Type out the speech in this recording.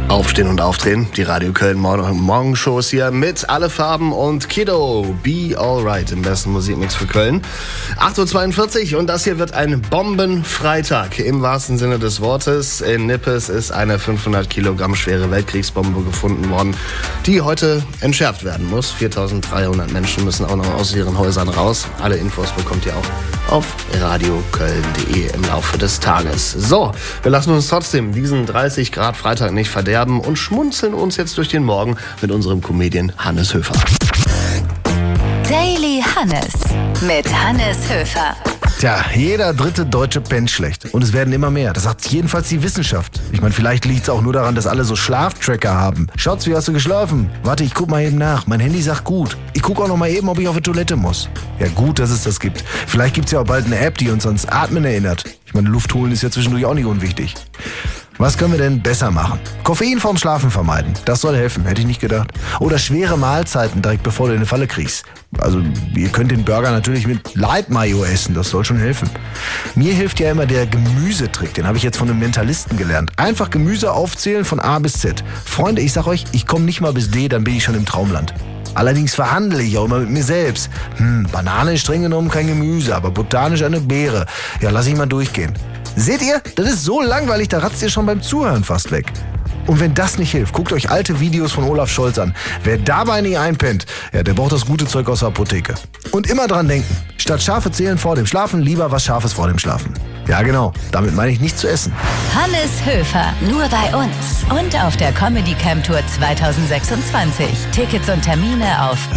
Aufstehen und aufdrehen, die Radio Köln Morgenshows hier mit Alle Farben und Kiddo, Be Alright im besten Musikmix für Köln. 8.42 Uhr und das hier wird ein Bombenfreitag im wahrsten Sinne des Wortes. In Nippes ist eine 500 Kilogramm schwere Weltkriegsbombe gefunden worden, die heute entschärft werden muss. 4.300 Menschen müssen auch noch aus ihren Häusern raus. Alle Infos bekommt ihr auch auf radioköln.de im Laufe des Tages. So, wir lassen uns trotzdem diesen 30 Grad Freitag nicht verderben und schmunzeln uns jetzt durch den Morgen mit unserem Comedian Hannes Höfer. Daily Hannes mit Hannes Höfer. Tja, jeder dritte Deutsche pennt schlecht. Und es werden immer mehr. Das sagt jedenfalls die Wissenschaft. Ich meine, vielleicht liegt es auch nur daran, dass alle so Schlaftracker haben. Schatz, wie hast du geschlafen? Warte, ich guck mal eben nach. Mein Handy sagt gut. Ich guck auch noch mal eben, ob ich auf die Toilette muss. Ja, gut, dass es das gibt. Vielleicht gibt's ja auch bald eine App, die uns ans Atmen erinnert. Ich meine, Luft holen ist ja zwischendurch auch nicht unwichtig. Was können wir denn besser machen? Koffein vorm Schlafen vermeiden. Das soll helfen, hätte ich nicht gedacht. Oder schwere Mahlzeiten direkt bevor du in eine Falle kriegst. Also, ihr könnt den Burger natürlich mit Light Mayo essen, das soll schon helfen. Mir hilft ja immer der Gemüsetrick, den habe ich jetzt von einem Mentalisten gelernt. Einfach Gemüse aufzählen von A bis Z. Freunde, ich sag euch, ich komme nicht mal bis D, dann bin ich schon im Traumland. Allerdings verhandle ich auch immer mit mir selbst. Banane ist streng genommen kein Gemüse, aber botanisch eine Beere. Ja, lass ich mal durchgehen. Seht ihr, das ist so langweilig, da ratzt ihr schon beim Zuhören fast weg. Und wenn das nicht hilft, guckt euch alte Videos von Olaf Scholz an. Wer dabei nicht einpennt, ja, der braucht das gute Zeug aus der Apotheke. Und immer dran denken, statt Schafe zählen vor dem Schlafen, lieber was Scharfes vor dem Schlafen. Ja genau, damit meine ich nicht zu essen. Hannes Höfer, nur bei uns und auf der Comedy Camp Tour 2026. Tickets und Termine auf